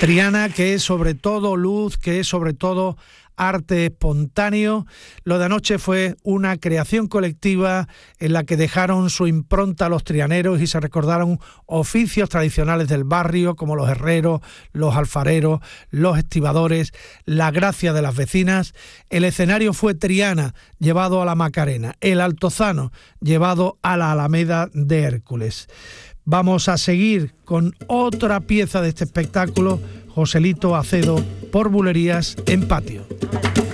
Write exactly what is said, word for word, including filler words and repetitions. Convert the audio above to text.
Triana, que es sobre todo luz, que es sobre todo arte espontáneo. Lo de anoche fue una creación colectiva en la que dejaron su impronta los trianeros y se recordaron oficios tradicionales del barrio como los herreros, los alfareros, los estibadores, la gracia de las vecinas. El escenario fue Triana, llevado a la Macarena, el Altozano, llevado a la Alameda de Hércules. Vamos a seguir con otra pieza de este espectáculo, Joselito Acedo por Bulerías en Patio.